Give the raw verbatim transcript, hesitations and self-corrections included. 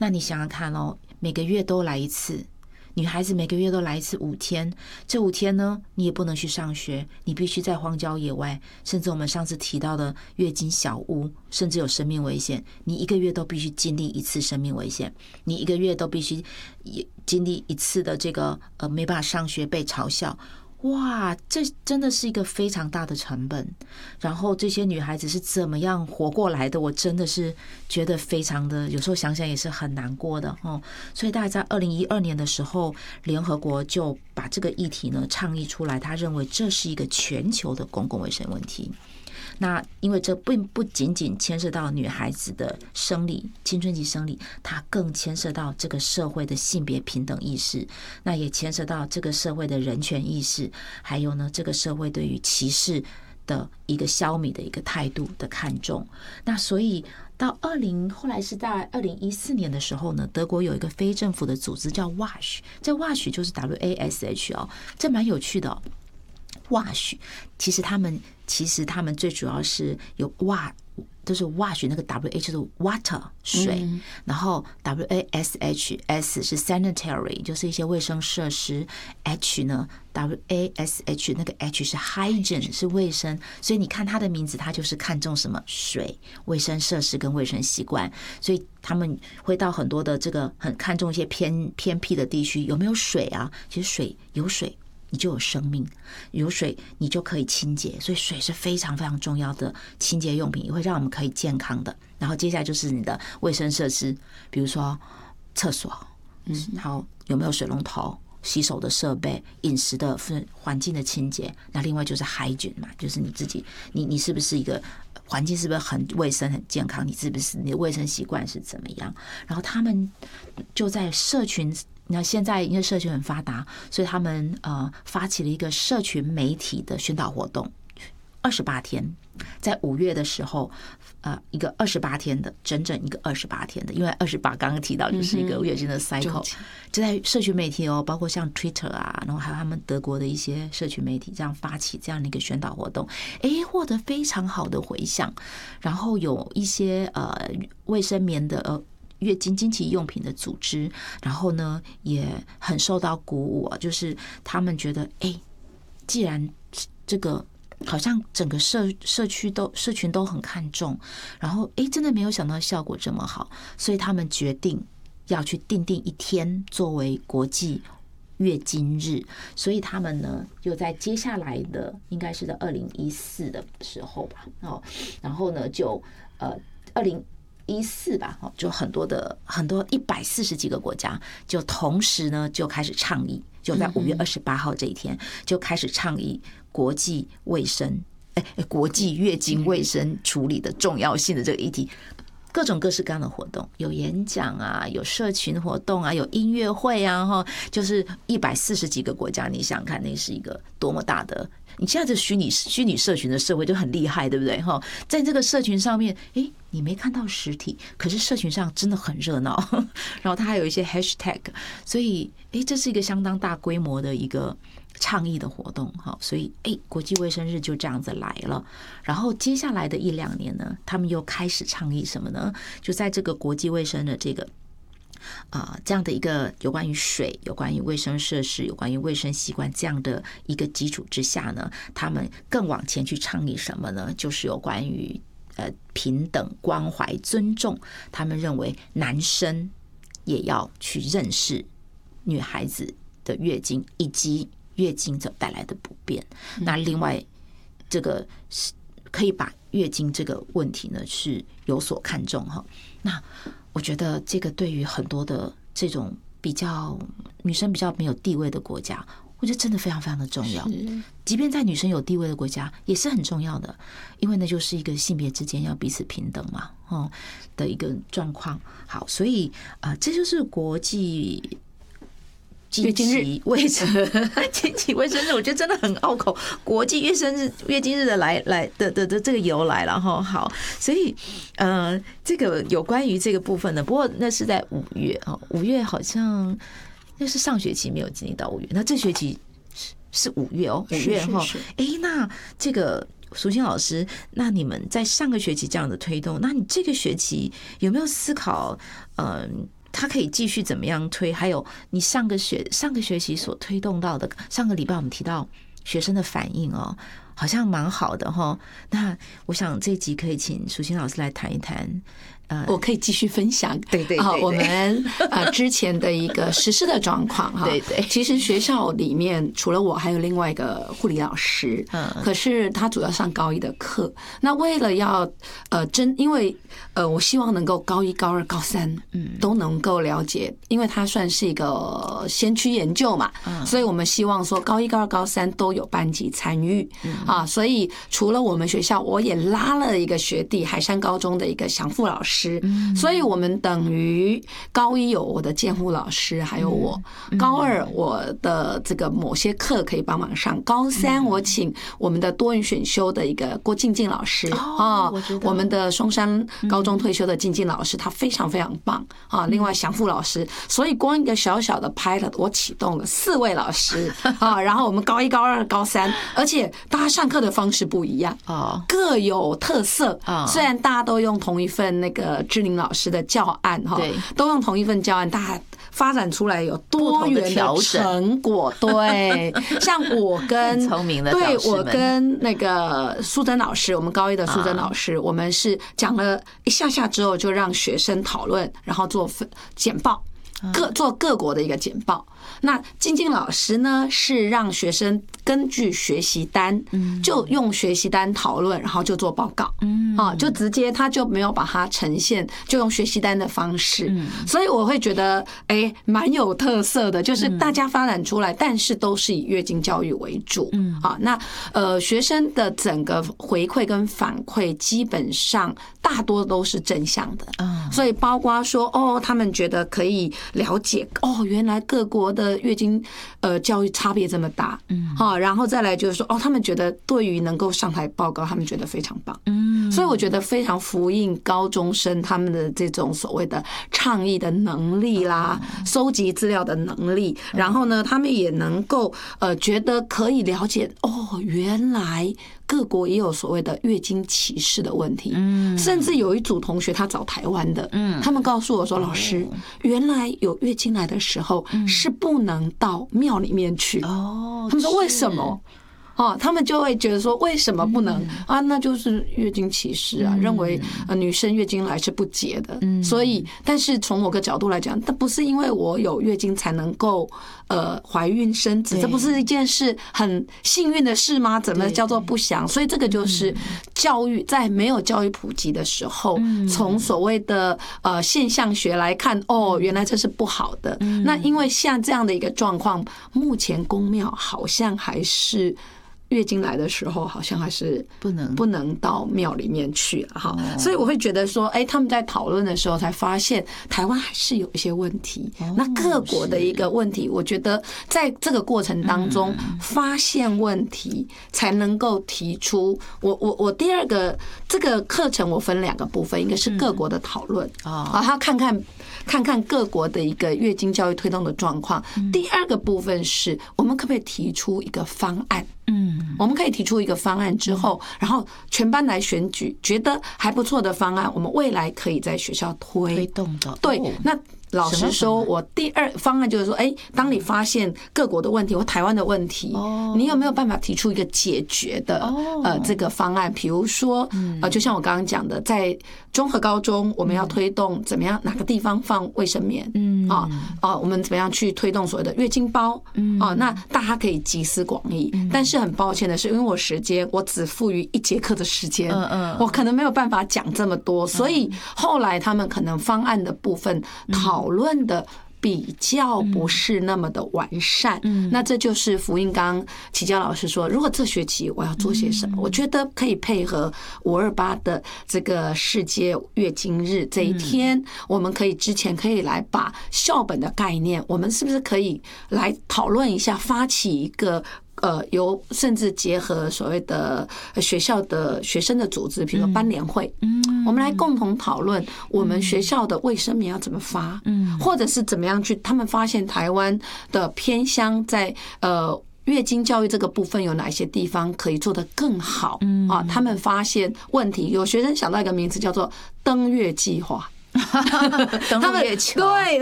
那你想想看哦，每个月都来一次。女孩子每个月都来一次五天，这五天呢，你也不能去上学，你必须在荒郊野外，甚至我们上次提到的月经小屋，甚至有生命危险，你一个月都必须经历一次生命危险，你一个月都必须经历一次的这个呃没办法上学被嘲笑。哇，这真的是一个非常大的成本。然后这些女孩子是怎么样活过来的，我真的是觉得非常的，有时候想想也是很难过的哦。所以大概在二零一二年的时候，联合国就把这个议题呢倡议出来，他认为这是一个全球的公共卫生问题。那因为这并不仅仅牵涉到女孩子的生理、青春期生理，它更牵涉到这个社会的性别平等意识，那也牵涉到这个社会的人权意识，还有呢，这个社会对于歧视的一个消弭的一个态度的看重。那所以到二零后来是在二零一四年的时候呢，德国有一个非政府的组织叫 W A S H， 这 W A S H 就是 W A S H 哦，这蛮有趣的哦。W A S H 其实他们其实他们最主要是有 W， 就是 W A S H 那个 W A 就是 water 水，嗯、然后 W A S H S 是 sanitary 就是一些卫生设施 ，H 呢 W A S H 那个 H 是 hygiene 是卫生，所以你看它的名字，它就是看重什么水、卫生设施跟卫生习惯，所以他们会到很多的这个很看重一些偏偏僻的地区，有没有水啊？其实水有水。你就有生命，有水你就可以清洁，所以水是非常非常重要的清洁用品，也会让我们可以健康的。然后接下来就是你的卫生设施，比如说厕所，嗯，然后有没有水龙头、洗手的设备、饮食的环境的清洁。那另外就是 hygiene 嘛，就是你自己，你你是不是一个环境是不是很卫生、很健康？你是不是你的卫生习惯是怎么样？然后他们就在社群。那现在因为社群很发达，所以他们呃发起了一个社群媒体的宣导活动，二十八天，在五月的时候，呃，一个二十八天的，整整一个二十八天的，因为二十八刚刚提到就是一个月经的 cycle，、嗯、就在社群媒体哦，包括像 Twitter 啊，然后还有他们德国的一些社群媒体这样发起这样的一个宣导活动，哎，获得非常好的回响，然后有一些呃卫生棉的呃。月经经期用品的组织，然后呢也很受到鼓舞啊，就是他们觉得，哎，既然这个好像整个社社区都社群都很看重，然后哎，真的没有想到效果这么好，所以他们决定要去定定一天作为国际月经日，所以他们呢就在接下来的应该是在二零一四的时候吧，哦，然后呢就呃二零。一四吧，就很多的很多一百四十几个国家，就同时呢就开始倡议，就在五月二十八号这一天就开始倡议国际卫生，哎，国际月经卫生处理的重要性的这个议题。各种各式各样的活动，有演讲啊，有社群活动啊，有音乐会啊，哈，就是一百四十几个国家，你想想看，那是一个多么大的！你现在这虚拟虚拟社群的社会就很厉害，对不对？哈，在这个社群上面，哎，你没看到实体，可是社群上真的很热闹。然后它还有一些 hashtag， 所以，哎，这是一个相当大规模的一个倡议的活动，哈，所以哎，国际卫生日就这样子来了。然后接下来的一两年呢，他们又开始倡议什么呢？就在这个国际卫生的这个啊、呃、这样的一个有关于水、有关于卫生设施、有关于卫生习惯这样的一个基础之下呢，他们更往前去倡议什么呢？就是有关于呃平等、关怀、尊重。他们认为男生也要去认识女孩子的月经以及月经所带来的不便。那另外，这个可以把月经这个问题呢是有所看重哈。那我觉得这个对于很多的这种比较女生比较没有地位的国家，我觉得真的非常非常的重要。即便在女生有地位的国家也是很重要的，因为那就是一个性别之间要彼此平等嘛，哦的一个状况。好，所以啊、呃，这就是国际。经期卫生，经期卫生日，我觉得真的很拗口。国际月生日、月经日的来来的的的这个由来了哈。好，所以呃，这个有关于这个部分呢，不过那是在五月哦，五月好像那是上学期没有经历到五月，那这学期是是五月哦，五月哈。哎，那这个淑馨老师，那你们在上个学期这样的推动，那你这个学期有没有思考？嗯、呃。 他可以继续怎么样推？还有你上个学上个学期所推动到的，上个礼拜我们提到学生的反应哦，好像蛮好的哈。那我想这集可以请淑馨老师来谈一谈。 呃，我可以继续分享， 对对对， 我们呃之前的一个实施的状况哈。 对对， 其实学校里面除了我，还有另外一个护理老师，嗯，可是他主要上高一的课。那为了要呃真，因为呃我希望能够高一、高二、高三，嗯，都能够了解，因为它算是一个先驱研究嘛，嗯，所以我们希望说高一、高二、高三都有班级参与，嗯啊，所以除了我们学校，我也拉了一个学弟，海山高中的一个祥富老师。所以我们等于高一有我的监护老师，还有我高二我的这个某些课可以帮忙上，高三我请我们的多元选修的一个郭静静老师啊，我们的松山高中退休的静静老师，他非常非常棒啊。另外祥富老师，所以光一个小小的 pilot 我启动了四位老师啊，然后我们高一、高二、高三，而且大家上课的方式不一样啊，各有特色啊。虽然大家都用同一份那个志玲老师的教案哈，都用同一份教案，大家发展出来有多元的成果。对，像我跟聪明的对我跟那个苏珍老师，我们高一的苏珍老师，我们是讲了一下下之后，就让学生讨论，然后做简报。各做各国的一个简报。那静静老师呢，是让学生根据学习单，就用学习单讨论，然后就做报告，啊，就直接他就没有把它呈现，就用学习单的方式。所以我会觉得，哎，蛮有特色的，就是大家发展出来，但是都是以月经教育为主。啊，那呃，学生的整个回馈跟反馈，基本上大多都是正向的。所以包括说，哦，他们觉得可以了解，哦，原来各国的月经呃教育差别这么大，嗯，好，然后再来就是说，哦，他们觉得对于能够上台报告，他们觉得非常棒，嗯，所以我觉得非常呼应高中生他们的这种所谓的倡议的能力啦，收集资料的能力，然后呢，他们也能够呃觉得可以了解，哦，原来各国也有所谓的月经歧视的问题，嗯，甚至有一组同学他找台湾的，嗯，他们告诉我说，老师，原来有月经来的时候是不能到庙里面去，哦，他们说为什么？哦，他们就会觉得说，为什么不能啊？那就是月经歧视啊，认为呃女生月经来是不洁的，所以，但是从某个角度来讲，但不是因为我有月经才能够呃怀孕生子，这不是一件事很幸运的事吗？怎么叫做不祥？所以这个就是教育在没有教育普及的时候，从所谓的呃现象学来看，哦，原来这是不好的。那因为像这样的一个状况，目前公庙好像还是。月经来的时候，好像还是不能不能到庙里面去了哈，所以我会觉得说，哎，他们在讨论的时候才发现，台湾还是有一些问题。那各国的一个问题，我觉得在这个过程当中发现问题，才能够提出。我我我第二个这个课程我分两个部分，一个是各国的讨论啊，他看看看看各国的一个月经教育推动的状况。第二个部分是我们可不可以提出一个方案？嗯，我们可以提出一个方案之后，然后全班来选举，觉得还不错的方案，我们未来可以在学校推推动的。 对，那老实说，我第二方案就是说，哎，当你发现各国的问题或台湾的问题，你有没有办法提出一个解决的呃这个方案？比如说，呃，就像我刚刚讲的，在综合高中，我们要推动怎么样，哪个地方放卫生棉？嗯啊啊，我们怎么样去推动所谓的月经包？嗯啊，那大家可以集思广益。但是很抱歉的是，因为我时间我只赋予一节课的时间，嗯嗯，我可能没有办法讲这么多，所以后来他们可能方案的部分讨论的比较不是那么的完善，那这就是福音刚齐佳老师说，如果这学期我要做些什么，我觉得可以配合五二八的这个世界月经日这一天，我们可以之前可以来把校本的概念，我们是不是可以来讨论一下，发起一个。呃，由甚至结合所谓的学校的学生的组织，比如说班联会，嗯，我们来共同讨论我们学校的卫生棉要怎么发，嗯，或者是怎么样去，他们发现台湾的偏乡在呃月经教育这个部分有哪些地方可以做得更好，嗯啊，他们发现问题，有学生想到一个名字叫做登月计划。 登月球， 对